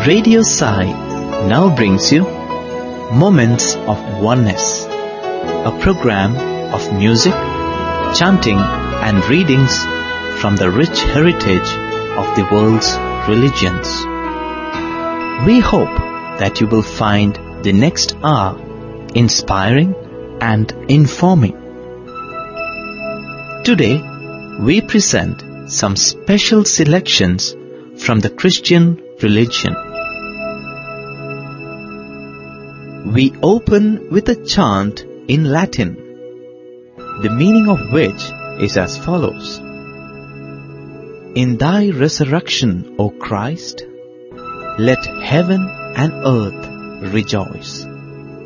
Radio Sai now brings you Moments of Oneness, a program of music, chanting and readings from the rich heritage of the world's religions. We hope that you will find the next hour inspiring and informing. Today, we present some special selections from the Christian religion. We open with a chant in Latin, the meaning of which is as follows. In thy resurrection, O Christ, let heaven and earth rejoice.